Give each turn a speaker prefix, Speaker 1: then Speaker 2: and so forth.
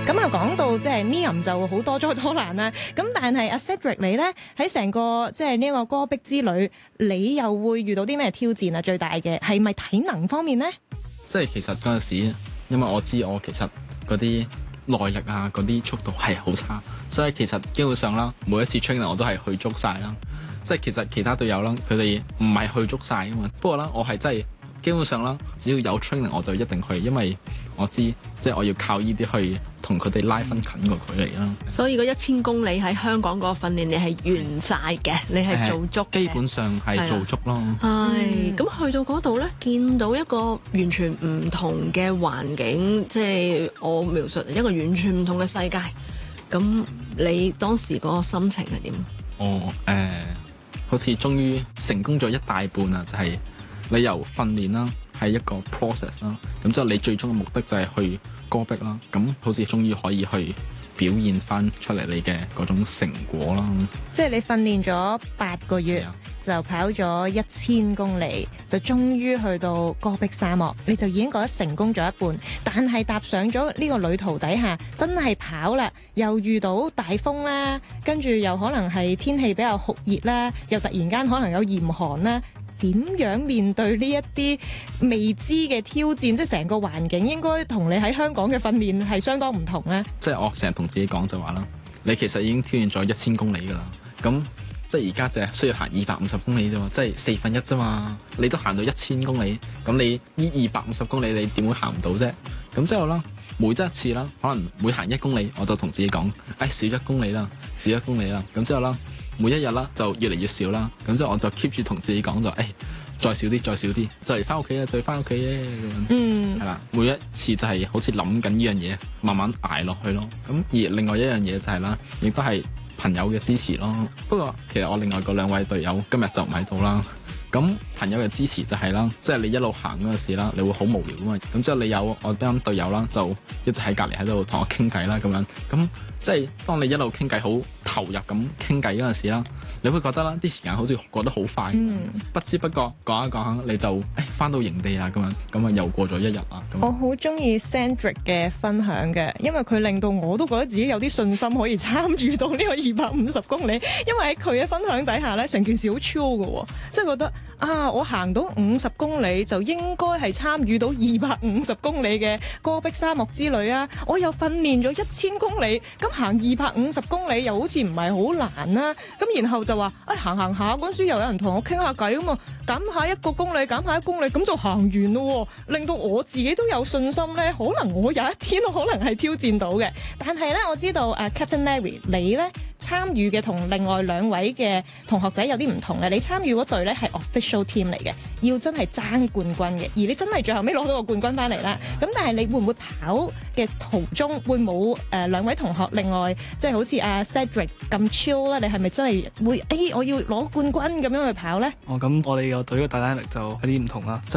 Speaker 1: 咁啊，講到即係 Miriam 就好多災多難啦。咁但係阿 Cedric 你咧喺成個即係呢個戈壁之旅，你又會遇到啲咩挑戰啊？最大嘅係咪體能方面呢？
Speaker 2: 即係其實嗰陣時，因為我知我其實嗰啲耐力啊，嗰啲速度係好差，所以其實基本上啦，每一次 training 我都係去足晒啦。即係其實其他隊友啦，佢哋唔係去足晒噶嘛。不過啦，我係真係基本上啦，只要有 training 我就一定去，因為我知即係我要靠呢啲去同佢哋拉分近個距離啦。
Speaker 3: 所以嗰1000公里喺香港嗰個訓練你係完晒嘅，你係做足嘅。
Speaker 2: 基本上係做足咯。
Speaker 3: 係咁去到嗰度咧，見到一個完全唔同嘅環境，即係我描述一個完全唔同嘅世界。咁你當時嗰個心情係點？
Speaker 2: 好似終於成功咗一大半啦，就係你由訓練啦，係一個 process 啦，咁之後你最終嘅目的就係去戈壁啦，咁好似終於可以去表現翻出嚟你嘅嗰種成果啦。
Speaker 1: 即係你訓練咗8個月，就跑咗1000公里，就終於去到戈壁沙漠，你就已經覺得成功咗一半。但係踏上咗呢個旅途底下，真係跑啦，又遇到大風啦，跟住又可能係天氣比較酷熱啦，又突然間可能有嚴寒啦。點樣面對呢一啲未知嘅挑戰？即係成個環境應該同你喺香港嘅訓練係相當唔同咧。
Speaker 2: 即係我成日同自己講就話啦，你其實已經挑戰咗1000公里噶啦，咁即係而家淨係需要行250公里啫嘛，即係1/4啫嘛。你都行到1000公里，咁你呢250公里你點會行唔到啫？咁之後啦，每一次啦，可能每行1公里，我就同自己講，少1公里啦，少1公里啦。咁之後啦，每一日啦就越嚟越少啦，咁之後我就 keep 住同自己講就再少啲，再少啲，就嚟翻屋企啊，就嚟翻屋企咧咁樣。係啦，每一次就係好似諗緊呢樣嘢，慢慢捱落去咯。咁而另外一樣嘢就係啦，亦都係朋友嘅支持咯。不過其實我另外嗰2位隊友今日就唔喺度啦。咁朋友嘅支持就係啦，即係你一路行嗰陣時啦，你會好無聊噶嘛。咁之後你有我班隊友啦，就一直喺隔離喺度同我傾偈啦咁樣。咁即係當你一路傾偈好投入咁傾偈嗰陣時啦，你會覺得啦啲時間好似過得好快，不知不覺講一講下你就翻到營地啦咁樣，咁啊又過咗1日啦。
Speaker 1: 我好中意 Cedric 嘅分享嘅，因為佢令到我都覺得自己有啲信心可以參與到呢個250公里，因為喺佢嘅分享底下咧，成件事好 chill 嘅，即係覺得我行到50公里就應該係參與到250公里嘅戈壁沙漠之旅啊！我又訓練咗1000公里，咁行250公里又好似唔係好難啦。咁然後就話行下嗰陣時又有人同我傾下偈咁啊，減下1個公里，減下1公里，咁就行完咯，令到我自己都有信心咧，可能我有一天可能係挑戰到嘅。但係咧，我知道Captain Larry 你咧參與嘅同另外2位嘅同學仔有啲唔同嘅，你參與嗰隊咧係 official team 嚟嘅，要真係爭冠軍嘅，而你真係最後尾攞到個冠軍翻嚟啦。咁但係你會唔會跑嘅途中會冇2位同學另外即係好似阿 Cedric 咁 chill 咧？你係咪真係會我要攞冠軍咁樣去跑咧？
Speaker 4: 咁我哋個隊嘅大壓力就有啲唔同啦。